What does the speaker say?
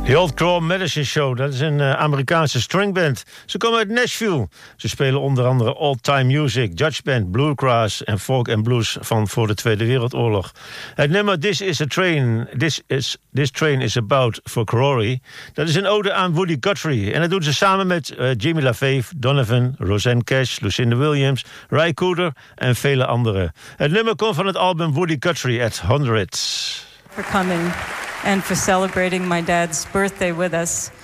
The Old Claw Medicine Show, dat is een Amerikaanse stringband. Ze komen uit Nashville. Ze spelen onder andere old-time music, judge band, bluegrass en folk en blues van voor de Tweede Wereldoorlog. Het nummer This Train is About for Rory. Dat is een ode aan Woody Guthrie. En dat doen ze samen met Jimmy LaFave, Donovan, Rosanne Cash, Lucinda Williams, Ry Cooder en vele anderen. Het nummer komt van het album Woody Guthrie at 100. For coming and for celebrating my dad's birthday with us.